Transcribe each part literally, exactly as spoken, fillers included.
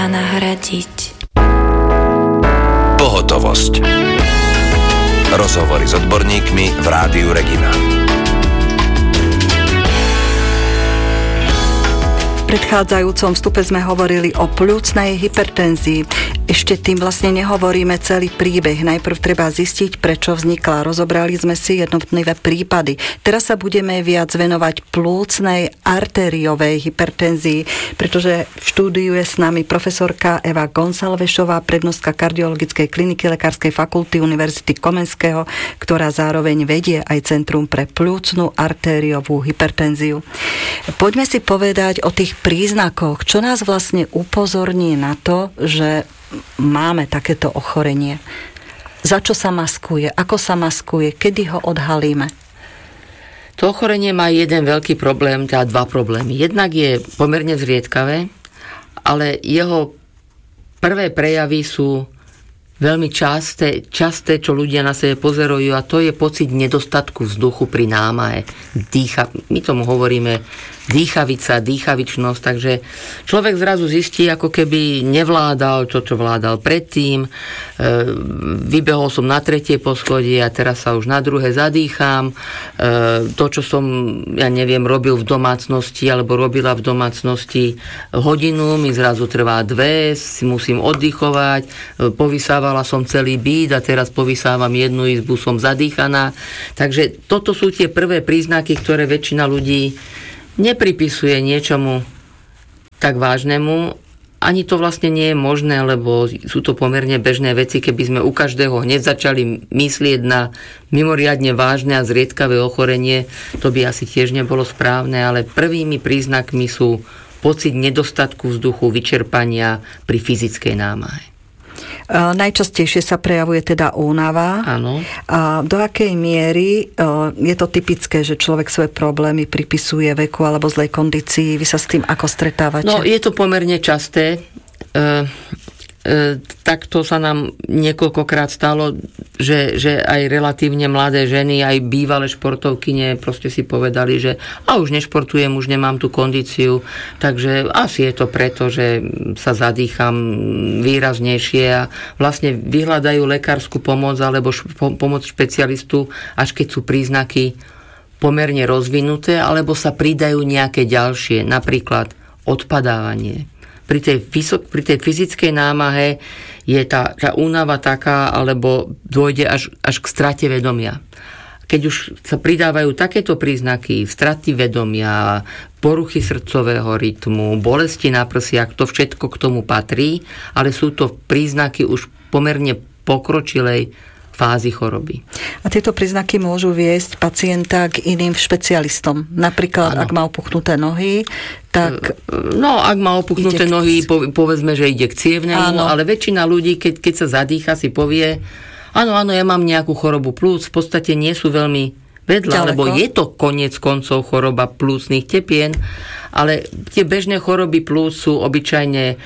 nahradiť. Pohotovosť. Rozhovory s odborníkmi v Rádiu Regina. V predchádzajúcom vstupe sme hovorili o pľúcnej hypertenzii. Ešte tým vlastne nehovoríme celý príbeh. Najprv treba zistiť, prečo vznikla. Rozobrali sme si jednotlivé prípady. Teraz sa budeme viac venovať plúcnej artériovej hypertenzii, pretože v štúdiu je s nami profesorka Eva Gonsalvešová, prednostka kardiologickej kliniky Lekárskej fakulty Univerzity Komenského, ktorá zároveň vedie aj Centrum pre pľúcnu artériovú hypertenziu. Poďme si povedať o tých príznakoch, čo nás vlastne upozorní na to, že máme takéto ochorenie. Za čo sa maskuje? Ako sa maskuje? Kedy ho odhalíme? To ochorenie má jeden veľký problém, teda dva problémy. Jednak je pomerne zriedkavé, ale jeho prvé prejavy sú veľmi časté, časté, čo ľudia na sebe pozerujú, a to je pocit nedostatku vzduchu pri námahe. Dýcha, my tomu hovoríme dýchavica, dýchavičnosť, takže človek zrazu zistí, ako keby nevládal to, čo vládal predtým. E, vybehol som na tretie poschodie a teraz sa už na druhé zadýcham. E, to, čo som, ja neviem, robil v domácnosti alebo robila v domácnosti hodinu, mi zrazu trvá dve, si musím oddychovať. E, povysávala som celý byt a teraz povysávam jednu izbu, som zadýchaná. Takže toto sú tie prvé príznaky, ktoré väčšina ľudí nepripisuje niečomu tak vážnemu. Ani to vlastne nie je možné, lebo sú to pomerne bežné veci. Keby sme u každého hneď začali myslieť na mimoriadne vážne a zriedkavé ochorenie, to by asi tiež nebolo správne, ale prvými príznakmi sú pocit nedostatku vzduchu, vyčerpania pri fyzickej námahe. Najčastejšie sa prejavuje teda únava. Áno. A do akej miery je to typické, že človek svoje problémy pripisuje veku alebo zlej kondícii? Vy sa s tým ako stretávate? No, je to pomerne časté. E, e, takto sa nám niekoľkokrát stalo, že, že aj relatívne mladé ženy, aj bývalé športovkyne proste si povedali, že a už nešportujem, už nemám tú kondíciu, takže asi je to preto, že sa zadýcham výraznejšie a vlastne vyhľadajú lekárskú pomoc alebo šp- pomoc špecialistu, až keď sú príznaky pomerne rozvinuté, alebo sa pridajú nejaké ďalšie, napríklad odpadávanie. Pri tej, pri tej fyzickej námahe je tá, tá únava taká, alebo dôjde až, až k strate vedomia. Keď už sa pridávajú takéto príznaky, straty vedomia, poruchy srdcového rytmu, bolesti na prsiach, to všetko k tomu patrí, ale sú to príznaky už pomerne pokročilej fázy choroby. A tieto príznaky môžu viesť pacienta k iným špecialistom. Napríklad, ano. Ak má opuchnuté nohy, tak... No, ak má opuchnuté nohy, k... povedzme, že ide k cievnemu, ano. Ale väčšina ľudí, keď, keď sa zadýcha, si povie, áno, áno, ja mám nejakú chorobu plúc, v podstate nie sú veľmi vedľa, lebo je to koniec koncov choroba plúcnych tepien, ale tie bežné choroby plúc sú obyčajne e,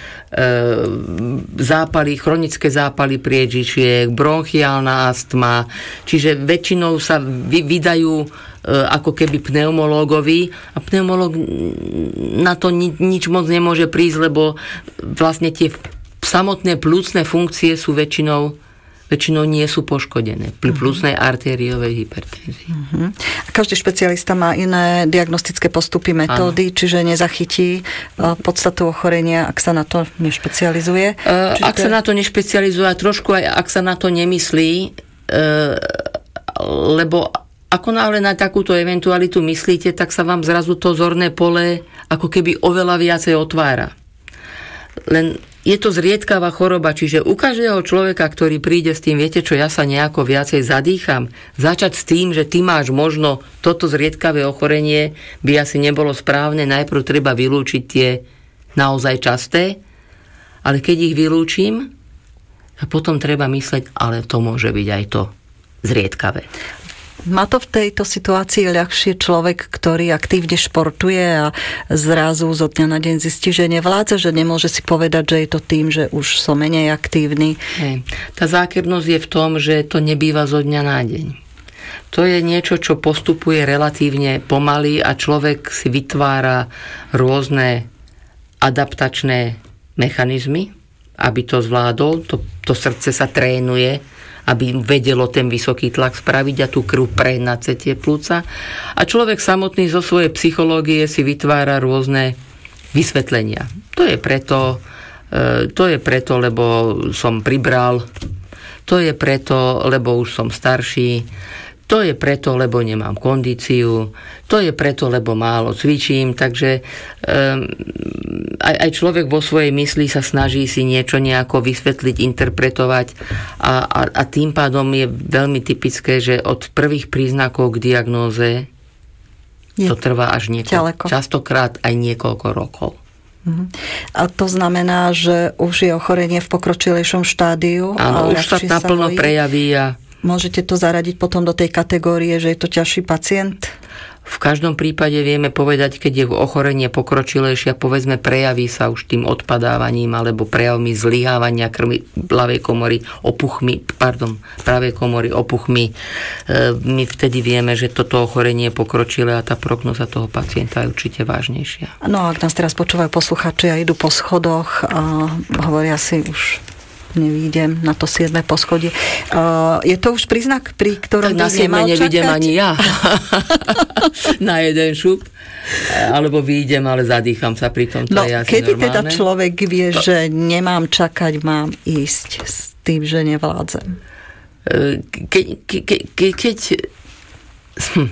zápaly, chronické zápaly priežičiek, bronchiálna astma, čiže väčšinou sa vy, vydajú e, ako keby pneumológovi a pneumológ na to ni, nič moc nemôže prísť, lebo vlastne tie samotné plúcne funkcie sú väčšinou väčšinou nie sú poškodené pri plúcnej artériovej hypertenzii. Uh-huh. A každý špecialista má iné diagnostické postupy, metódy, ano. Čiže nezachytí podstatu ochorenia, ak sa na to nešpecializuje. Uh, ak to... sa na to nešpecializuje, trošku aj ak sa na to nemyslí, uh, lebo ako náhle na takúto eventualitu myslíte, tak sa vám zrazu to zorné pole ako keby oveľa viacej otvára. Len je to zriedkavá choroba, čiže u každého človeka, ktorý príde s tým, viete čo, ja sa nejako viacej zadýcham, začať s tým, že ty máš možno toto zriedkavé ochorenie, by asi nebolo správne. Najprv treba vylúčiť tie naozaj časté, ale keď ich vylúčim, a potom treba mysleť, ale to môže byť aj to zriedkavé. Má to v tejto situácii ľahšie človek, ktorý aktívne športuje a zrazu zo dňa na deň zistí, že nevládza, že nemôže si povedať, že je to tým, že už som menej aktívny. Hej. Tá zákernosť je v tom, že to nebýva zo dňa na deň. To je niečo, čo postupuje relatívne pomaly a človek si vytvára rôzne adaptačné mechanizmy, aby to zvládol. To, to srdce sa trénuje, aby vedelo ten vysoký tlak spraviť a tú krv prehnať cez tie plúca. A človek samotný zo svojej psychológie si vytvára rôzne vysvetlenia. To je preto, to je preto, lebo som pribral, to je preto, lebo už som starší, to je preto, lebo nemám kondíciu, to je preto, lebo málo cvičím, takže um, aj, aj človek vo svojej mysli sa snaží si niečo nejako vysvetliť, interpretovať a, a, a tým pádom je veľmi typické, že od prvých príznakov k diagnóze je to trvá až niekoľko, častokrát aj niekoľko rokov. A to znamená, že už je ochorenie v pokročilejšom štádiu? Áno, už sa naplno prejaví a môžete to zaradiť potom do tej kategórie, že je to ťažší pacient? V každom prípade vieme povedať, keď je ochorenie pokročilejšie, povedzme prejaví sa už tým odpadávaním alebo prejavmi zlyhávania krvi ľavej komory opuchmi, pardon, pravej komory opuchmi. My vtedy vieme, že toto ochorenie je pokročilé a tá prognoza toho pacienta je určite vážnejšia. No a ak nás teraz počúvajú posluchači a idú po schodoch a hovoria si už nevídem na to siedme poschodie. Uh, je to už príznak, pri ktorom tak by nemal čakať? Nevidím ani ja. Na jeden šup. Alebo výjdem, ale zadýcham sa pri tom. To no, je asi kedy normálne. Teda človek vie, to že nemám čakať, mám ísť s tým, že nevládzem? Keď... Ke, ke, ke, keď hm.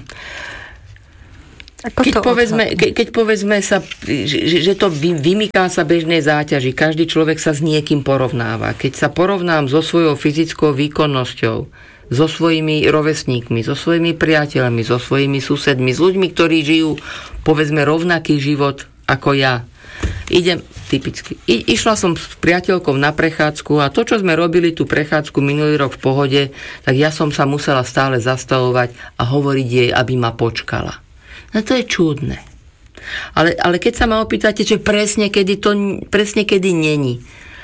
Keď povedzme, ke, keď povedzme sa, že, že to vy, vymyká sa bežnej záťaži, každý človek sa s niekým porovnáva. Keď sa porovnám so svojou fyzickou výkonnosťou, so svojimi rovesníkmi, so svojimi priateľmi, so svojimi susedmi, s ľuďmi, ktorí žijú, povedzme, rovnaký život ako ja. Idem, typicky, I, išla som s priateľkou na prechádzku a to, čo sme robili tú prechádzku minulý rok v pohode, tak ja som sa musela stále zastavovať a hovoriť jej, aby ma počkala. No to je čudné. Ale, ale keď sa ma opýtate, že presne kedy to presne kedy není.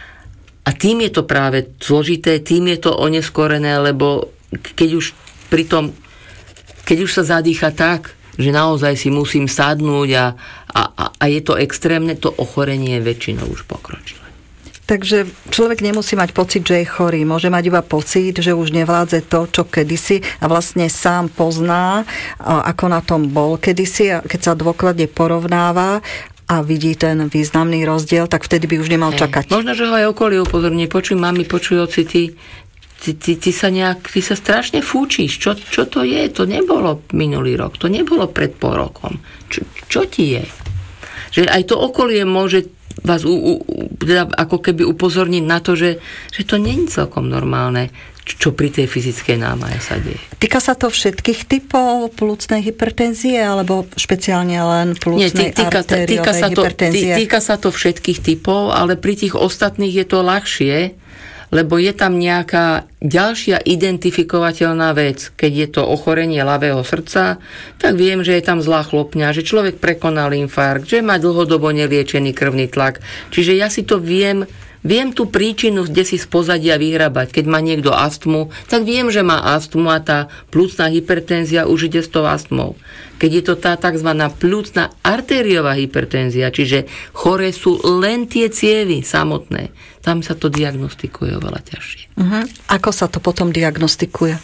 A tým je to práve zložité, tým je to oneskorené, lebo keď už pri tom, keď už sa zadýcha tak, že naozaj si musím sadnúť a, a, a je to extrémne, to ochorenie je väčšinou už pokročilé. Takže človek nemusí mať pocit, že je chorý. Môže mať iba pocit, že už nevládze to, čo kedysi a vlastne sám pozná, ako na tom bol kedysi a keď sa dôkladne porovnáva a vidí ten významný rozdiel, tak vtedy by už nemal Hej. čakať. Možno, že ho aj okolie upozorní. Počuj, mami, počuj, oci, ty, ty, ty, ty, sa nejak, ty sa strašne fúčiš. Čo, čo to je? To nebolo minulý rok. To nebolo pred pol rokom. Čo, čo ti je? Že aj to okolie môže vás u, u, teda ako keby upozorniť na to, že, že to nie je celkom normálne, čo pri tej fyzickej námahe sa deje. Týka sa to všetkých typov plúcnej hypertenzie alebo špeciálne len plúcnej artériovej hypertenzie? Tý, týka sa to všetkých typov, ale pri tých ostatných je to ľahšie, lebo je tam nejaká ďalšia identifikovateľná vec. Keď je to ochorenie ľavého srdca, tak viem, že je tam zlá chlopňa, že človek prekonal infarkt, že má dlhodobo neliečený krvný tlak. Čiže ja si to viem, viem tú príčinu, kde si z pozadia vyhrabať. Keď má niekto astmu, tak viem, že má astmu a tá plúcna hypertenzia už ide s tou astmou. Keď je to tá tzv. Plúcna artériová hypertenzia, čiže choré sú len tie cievy samotné, tam sa to diagnostikuje oveľa ťažšie. Uh-huh. Ako sa to potom diagnostikuje?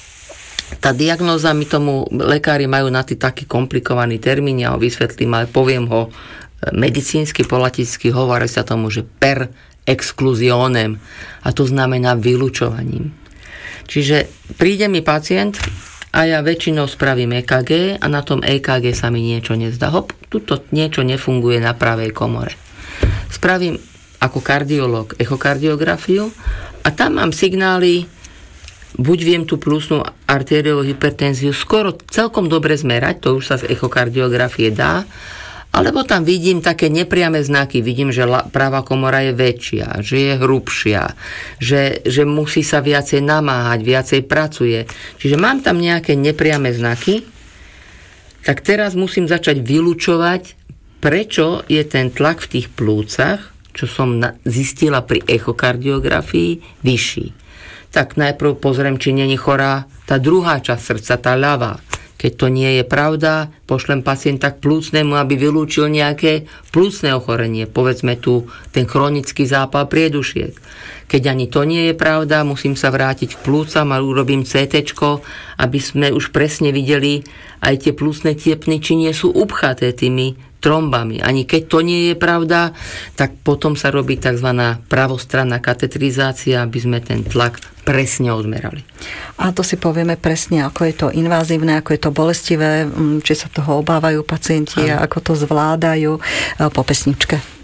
Tá diagnóza, my tomu lekári majú na tý taký komplikovaný termín, ja ho vysvetlím, ale poviem ho medicínsky, po latinsky hovorí sa tomu, že per exclusionem, a to znamená vylučovaním. Čiže príde mi pacient a ja väčšinou spravím é ká gé a na tom é ká gé sa mi niečo nezdá. Hop, tuto niečo nefunguje na pravej komore. Spravím ako kardiológ echokardiografiu a tam mám signály, buď viem tú plúcnu artériovú hypertenziu skoro celkom dobre zmerať, to už sa z echokardiografie dá, alebo tam vidím také nepriame znaky, vidím, že pravá komora je väčšia, že je hrubšia, že, že musí sa viacej namáhať, viacej pracuje. Čiže mám tam nejaké nepriame znaky, tak teraz musím začať vylučovať, prečo je ten tlak v tých plúcach, čo som zistila pri echokardiografii, vyšší. Tak najprv pozriem, či není chorá tá druhá časť srdca, tá ľavá. Keď to nie je pravda, pošlem pacienta k plúcnemu, aby vylúčil nejaké plúcne ochorenie. Povedzme tu ten chronický zápal priedušiek. Keď ani to nie je pravda, musím sa vrátiť k plúcam a urobím cé téčko, aby sme už presne videli aj tie plúcne tiepny, či nie sú upchaté tými trombami. Ani keď to nie je pravda, tak potom sa robí tzv. Pravostranná katetrizácia, aby sme ten tlak presne odmerali. A to si povieme presne, ako je to invázivné, ako je to bolestivé, či sa toho obávajú pacienti a ako to zvládajú po pesničke.